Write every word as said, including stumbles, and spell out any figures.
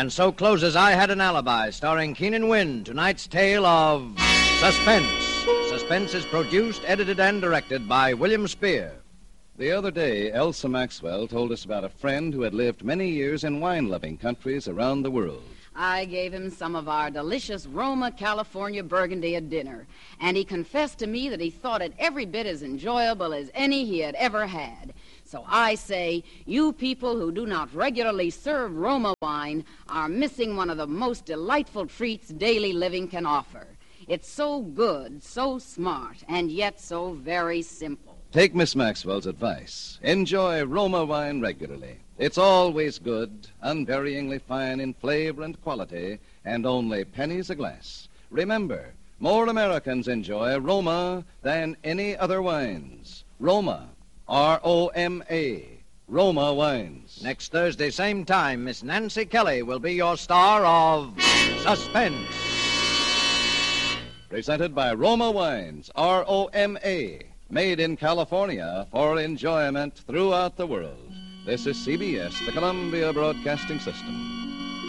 And so closes I Had an Alibi, starring Keenan Wynn, tonight's tale of Suspense. Suspense is produced, edited, and directed by William Spear. The other day, Elsa Maxwell told us about a friend who had lived many years in wine-loving countries around the world. I gave him some of our delicious Roma, California Burgundy at dinner, and he confessed to me that he thought it every bit as enjoyable as any he had ever had. So I say, you people who do not regularly serve Roma wine are missing one of the most delightful treats daily living can offer. It's so good, so smart, and yet so very simple. Take Miss Maxwell's advice. Enjoy Roma wine regularly. It's always good, unvaryingly fine in flavor and quality, and only pennies a glass. Remember, more Americans enjoy Roma than any other wines. Roma. R O M A. Roma wines. Next Thursday, same time, Miss Nancy Kelly will be your star of Suspense. Presented by Roma Wines, R O M A. Made in California for enjoyment throughout the world. This is C B S, the Columbia Broadcasting System.